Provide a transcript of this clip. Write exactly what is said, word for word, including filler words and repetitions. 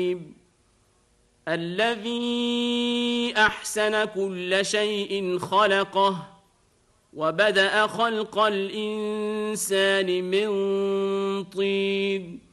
الذي أحسن كل شيء خلقه وبدأ خلق الإنسان من طين